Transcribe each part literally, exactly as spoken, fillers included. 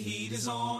Hier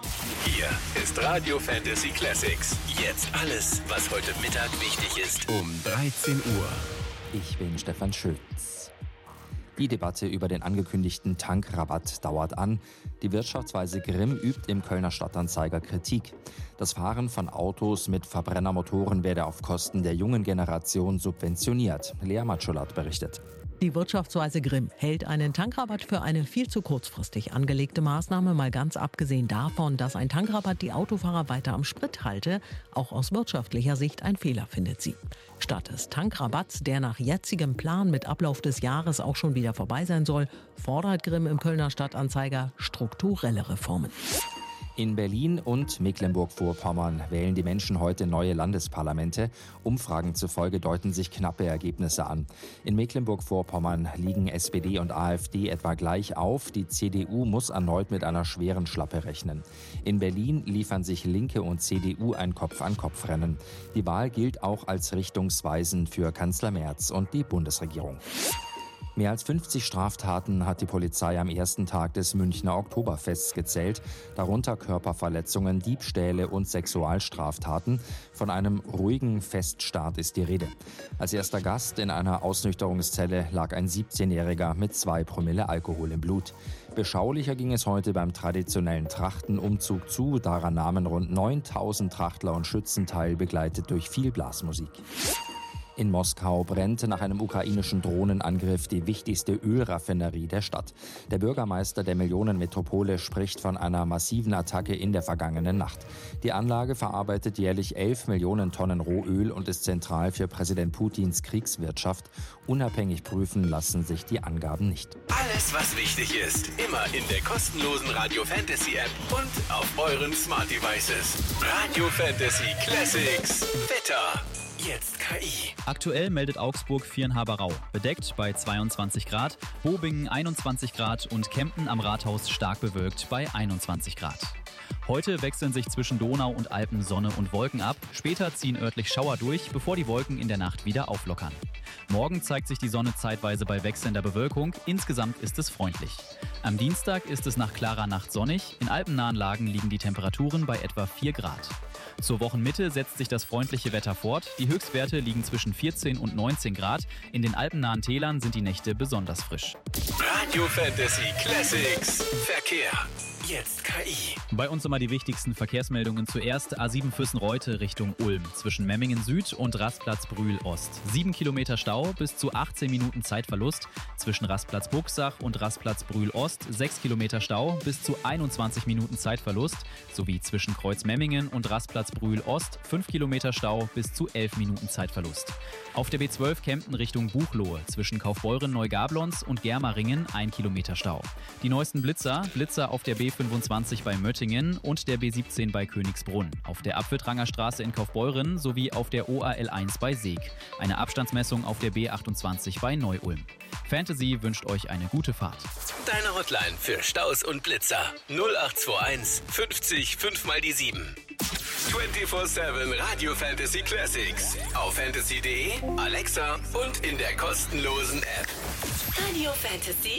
ist Radio Fantasy Classics. Jetzt alles, was heute Mittag wichtig ist, um dreizehn Uhr. Ich bin Stefan Schütz. Die Debatte über den angekündigten Tankrabatt dauert an. Die Wirtschaftsweise Grimm übt im Kölner Stadtanzeiger Kritik. Das Fahren von Autos mit Verbrennermotoren werde auf Kosten der jungen Generation subventioniert. Lea Matschulat berichtet. Die Wirtschaftsweise Grimm hält einen Tankrabatt für eine viel zu kurzfristig angelegte Maßnahme, mal ganz abgesehen davon, dass ein Tankrabatt die Autofahrer weiter am Sprit halte. Auch aus wirtschaftlicher Sicht ein Fehler, findet sie. Statt des Tankrabatts, der nach jetzigem Plan mit Ablauf des Jahres auch schon wieder vorbei sein soll, fordert Grimm im Kölner Stadtanzeiger strukturelle Reformen. In Berlin und Mecklenburg-Vorpommern wählen die Menschen heute neue Landesparlamente. Umfragen zufolge deuten sich knappe Ergebnisse an. In Mecklenburg-Vorpommern liegen S P D und AfD etwa gleich auf. Die C D U muss erneut mit einer schweren Schlappe rechnen. In Berlin liefern sich Linke und C D U ein Kopf-an-Kopf-Rennen. Die Wahl gilt auch als richtungsweisend für Kanzler Merz und die Bundesregierung. Mehr als fünfzig Straftaten hat die Polizei am ersten Tag des Münchner Oktoberfests gezählt, darunter Körperverletzungen, Diebstähle und Sexualstraftaten. Von einem ruhigen Feststart ist die Rede. Als erster Gast in einer Ausnüchterungszelle lag ein siebzehnjähriger mit zwei Promille Alkohol im Blut. Beschaulicher ging es heute beim traditionellen Trachtenumzug zu. Daran nahmen rund neuntausend Trachtler und Schützen teil, begleitet durch viel Blasmusik. In Moskau brennt nach einem ukrainischen Drohnenangriff die wichtigste Ölraffinerie der Stadt. Der Bürgermeister der Millionenmetropole spricht von einer massiven Attacke in der vergangenen Nacht. Die Anlage verarbeitet jährlich elf Millionen Tonnen Rohöl und ist zentral für Präsident Putins Kriegswirtschaft. Unabhängig prüfen lassen sich die Angaben nicht. Alles, was wichtig ist, immer in der kostenlosen Radio Fantasy App und auf euren Smart Devices. Radio Fantasy Classics. Wetter. Jetzt K I. Aktuell meldet Augsburg Viernhaberau. Bedeckt bei zweiundzwanzig Grad, Bobingen einundzwanzig Grad und Kempten am Rathaus stark bewölkt bei einundzwanzig Grad. Heute wechseln sich zwischen Donau und Alpen Sonne und Wolken ab. Später ziehen örtlich Schauer durch, bevor die Wolken in der Nacht wieder auflockern. Morgen zeigt sich die Sonne zeitweise bei wechselnder Bewölkung. Insgesamt ist es freundlich. Am Dienstag ist es nach klarer Nacht sonnig. In alpennahen Lagen liegen die Temperaturen bei etwa vier Grad. Zur Wochenmitte setzt sich das freundliche Wetter fort. Die Höchstwerte liegen zwischen vierzehn und neunzehn Grad. In den alpennahen Tälern sind die Nächte besonders frisch. Radio Fantasy Classics. Verkehr. Jetzt K I. Bei uns immer die wichtigsten Verkehrsmeldungen zuerst. A sieben Füssen-Reute Richtung Ulm. Zwischen Memmingen Süd und Rastplatz Brühl Ost. sieben Kilometer Stau, bis zu achtzehn Minuten Zeitverlust. Zwischen Rastplatz Buchsach und Rastplatz Brühl Ost. sechs Kilometer Stau, bis zu einundzwanzig Minuten Zeitverlust. Sowie zwischen Kreuz Memmingen und Rastplatz Brühl Ost. fünf Kilometer Stau, bis zu elf Minuten Zeitverlust. Auf der B zwölf Kempten Richtung Buchloe. Zwischen Kaufbeuren Neugablons und Germeringen ein Kilometer Stau. Die neuesten Blitzer. Blitzer auf der B fünfundzwanzig bei Möttingen und der B siebzehn bei Königsbrunn, auf der Apfeltranger Straße in Kaufbeuren sowie auf der O A L eins bei Seeg. Eine Abstandsmessung auf der B achtundzwanzig bei Neu-Ulm. Fantasy wünscht euch eine gute Fahrt. Deine Hotline für Staus und Blitzer null acht zwei eins fünfzig fünf mal die sieben. vierundzwanzig sieben Radio Fantasy Classics auf fantasy punkt de, Alexa und in der kostenlosen App. Radio Fantasy